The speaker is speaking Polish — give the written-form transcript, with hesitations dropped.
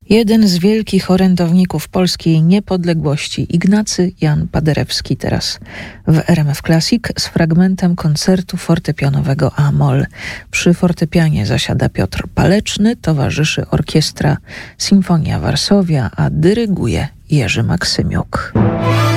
Jeden z wielkich orędowników polskiej niepodległości, Ignacy Jan Paderewski, teraz w RMF Classic z fragmentem koncertu fortepianowego A-moll. Przy fortepianie zasiada Piotr Paleczny, towarzyszy orkiestra Sinfonia Varsovia, a dyryguje Jerzy Maksymiuk.